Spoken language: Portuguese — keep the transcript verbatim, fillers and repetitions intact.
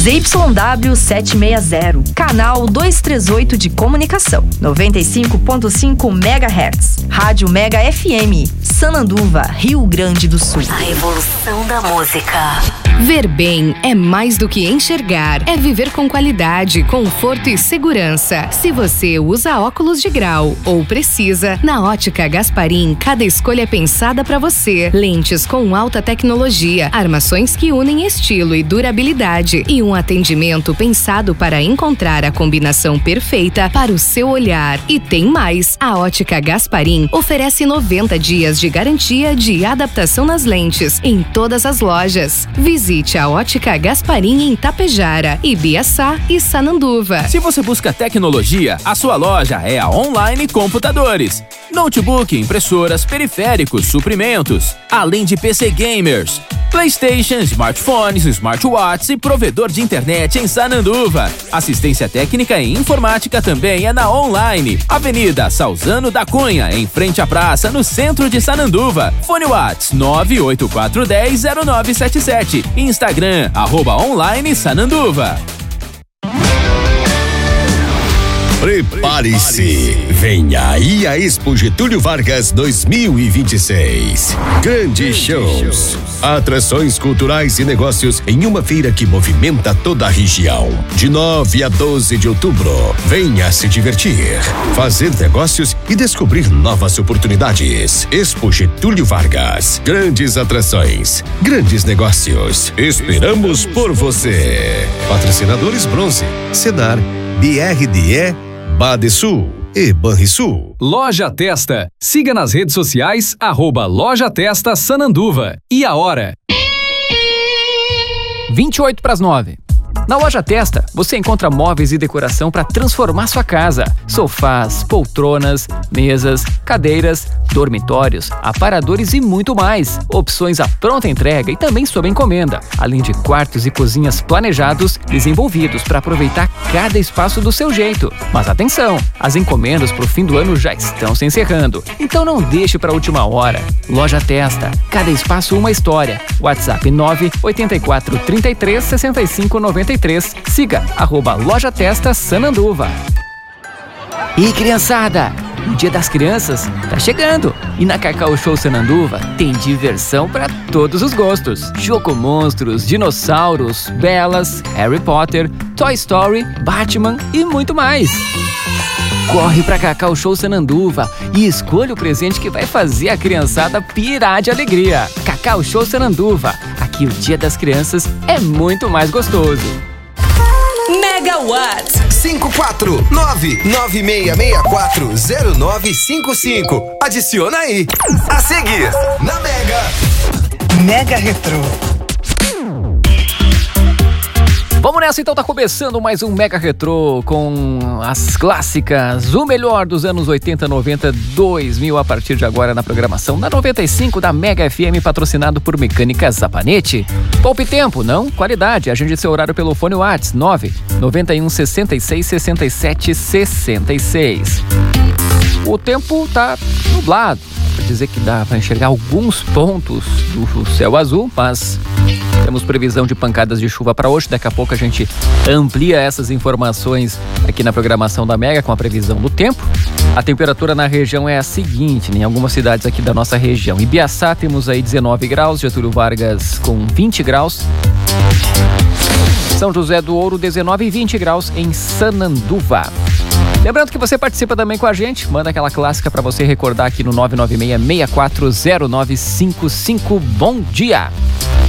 Z Y W setecentos e sessenta, canal duzentos e trinta e oito de comunicação, noventa e cinco ponto cinco megahertz. Rádio Mega F M, Sananduva, Rio Grande do Sul. A evolução da música. Ver bem é mais do que enxergar, é viver com qualidade, conforto e segurança. Se você usa óculos de grau ou precisa, na Ótica Gasparim, cada escolha é pensada para você. Lentes com alta tecnologia, armações que unem estilo e durabilidade e um atendimento pensado para encontrar a combinação perfeita para o seu olhar. E tem mais, a Ótica Gasparim oferece noventa dias de garantia de adaptação nas lentes em todas as lojas. Visite a Ótica Gasparim em Tapejara, Ibiaçá e Sananduva. Se você busca tecnologia, a sua loja é a Online Computadores. Notebook, impressoras, periféricos, suprimentos, além de P C gamers, PlayStation, smartphones, smartwatches e provedor de internet em Sananduva. Assistência técnica e informática também é na Online. Avenida Salzano da Cunha, em frente à praça, no centro de Sananduva. Fone Whats nove oito quatro um zero zero nove sete sete. Instagram, arroba Online Sananduva. Prepare-se! Vem aí a Expo Getúlio Vargas dois mil e vinte e seis. Grandes shows, atrações culturais e negócios em uma feira que movimenta toda a região. De nove a doze de outubro, venha se divertir, fazer negócios e descobrir novas oportunidades. Expo Getúlio Vargas. Grandes atrações, grandes negócios. Esperamos por você. Patrocinadores Bronze, Senar, B R D E, Badesul e Banrisul. Loja Testa. Siga nas redes sociais, arroba Loja Testa Sananduva. E a hora? vinte e oito para as nove. Na Loja Testa, você encontra móveis e decoração para transformar sua casa. Sofás, poltronas, mesas, cadeiras, dormitórios, aparadores e muito mais. Opções à pronta entrega e também sob encomenda. Além de quartos e cozinhas planejados, desenvolvidos para aproveitar cada espaço do seu jeito. Mas atenção, as encomendas para o fim do ano já estão se encerrando. Então não deixe para a última hora. Loja Testa, cada espaço uma história. WhatsApp nove oito quatro três três seis cinco nove três. Siga, arroba Loja Testa Sananduva. E criançada, o Dia das Crianças tá chegando. E na Cacau Show Sananduva tem diversão para todos os gostos. Chocomonstros, dinossauros, Belas, Harry Potter, Toy Story, Batman e muito mais. Corre pra Cacau Show Sananduva e escolha o presente que vai fazer a criançada pirar de alegria. Cacau Show Sananduva. Aqui o Dia das Crianças é muito mais gostoso. Mega Watts cinco quatro nove nove seis seis quatro zero nove cinco cinco. Adiciona aí. A seguir, na Mega. Mega Retro. Vamos nessa então, tá começando mais um Mega Retrô com as clássicas, o melhor dos anos oitenta, noventa, dois mil a partir de agora na programação da noventa e cinco da Mega F M, patrocinado por Mecânica Zapanete. Poupe tempo, não? Qualidade. Agende seu horário pelo fone Whats nove nove um sessenta e seis sessenta e sete sessenta e seis. O tempo tá nublado, quer dizer que dá para enxergar alguns pontos do céu azul, mas temos previsão de pancadas de chuva para hoje. Daqui a pouco a gente amplia essas informações aqui na programação da Mega com a previsão do tempo. A temperatura na região é a seguinte, em algumas cidades aqui da nossa região. Em Ibiaçá temos aí dezenove graus, Getúlio Vargas com vinte graus. São José do Ouro, dezenove e vinte graus em Sananduva. Lembrando que você participa também com a gente, manda aquela clássica para você recordar aqui no nove nove seis seis quatro zero nove cinco cinco. Bom dia!